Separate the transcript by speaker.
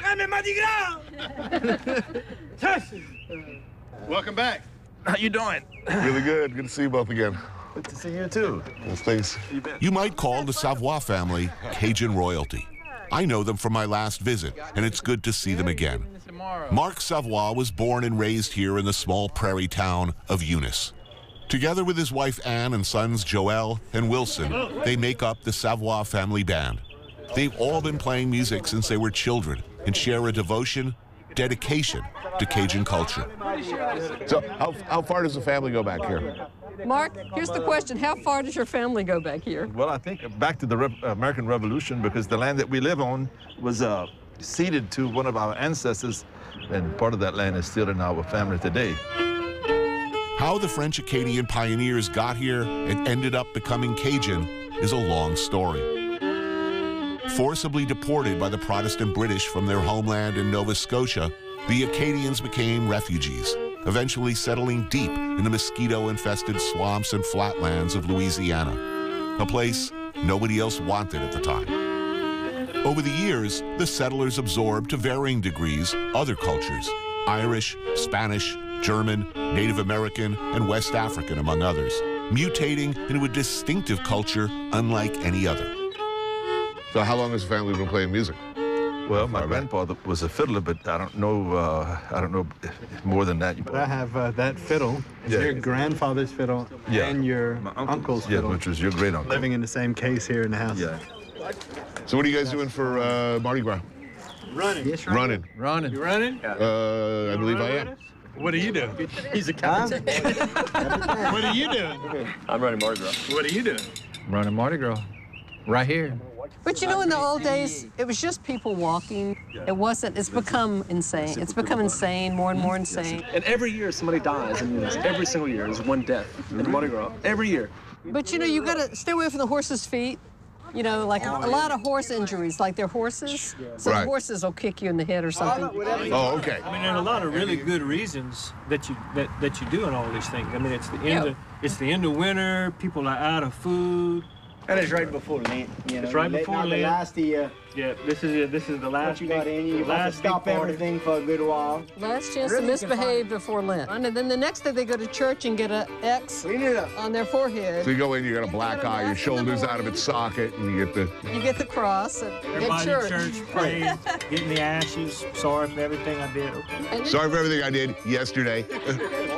Speaker 1: Welcome back.
Speaker 2: How you doing?
Speaker 3: Really good. Good to see you both again.
Speaker 1: Good to see you, too.
Speaker 3: Well, thanks.
Speaker 4: You might call the Savoie family Cajun royalty. I know them from my last visit, and it's good to see them again. Mark Savoie was born and raised here in the small prairie town of Eunice. Together with his wife Anne and sons Joel and Wilson, they make up the Savoie family band. They've all been playing music since they were children and share a dedication to Cajun culture.
Speaker 3: So how far does the family go back here?
Speaker 5: Mark, here's the question. How far does your family go back here?
Speaker 1: Well, I think back to the American Revolution, because the land that we live on was ceded to one of our ancestors, and part of that land is still in our family today.
Speaker 4: How the French Acadian pioneers got here and ended up becoming Cajun is a long story. Forcibly deported by the Protestant British from their homeland in Nova Scotia, the Acadians became refugees, eventually settling deep in the mosquito-infested swamps and flatlands of Louisiana, a place nobody else wanted at the time. Over the years, the settlers absorbed to varying degrees other cultures: Irish, Spanish, German, Native American, and West African, among others, mutating into a distinctive culture unlike any other.
Speaker 3: So how long has the family been playing music?
Speaker 1: Well, my grandfather was a fiddler, but I don't know more than that.
Speaker 6: But I have that fiddle. It's your grandfather's fiddle and your uncle's fiddle.
Speaker 1: Yeah, which was your great uncle.
Speaker 6: Living in the same case here in the house.
Speaker 1: Yeah.
Speaker 3: So what are you guys doing for Mardi Gras?
Speaker 6: Running.
Speaker 3: Yes, running.
Speaker 2: Running.
Speaker 6: You running?
Speaker 3: I believe I am.
Speaker 6: What are you doing?
Speaker 5: He's a captain.
Speaker 6: What are you doing?
Speaker 7: I'm running Mardi Gras.
Speaker 6: What are you doing?
Speaker 2: Running Mardi Gras. Right here.
Speaker 5: But you know, in the old days, it was just people walking. It wasn't, it's become insane. It's become insane, more and more insane.
Speaker 7: And every year somebody dies in Eunice. Every single year there's one death in Mardi Gras. Every year.
Speaker 5: But you know, you gotta stay away from the horses' feet. You know, like a lot of horse injuries, like they're horses. So the horses will kick you in the head or something.
Speaker 3: Oh, okay.
Speaker 8: I mean, there are a lot of really good reasons that you doing all these things. I mean, it's the end of winter. People are out of food.
Speaker 9: And it's right before Lent, you know.
Speaker 8: It's right before Lent.
Speaker 9: The last of the,
Speaker 8: yeah, this is the last.
Speaker 9: What you got in you. You have to stop everything for a good while.
Speaker 5: Last chance to misbehave before Lent. And then the next day they go to church and get an X on their forehead.
Speaker 3: So you go in, you got a black eye, your shoulder's out of its socket, and you get
Speaker 5: the cross at
Speaker 8: church. Everybody in church praying, getting the ashes. Sorry for everything I did.
Speaker 3: Sorry for everything I did yesterday.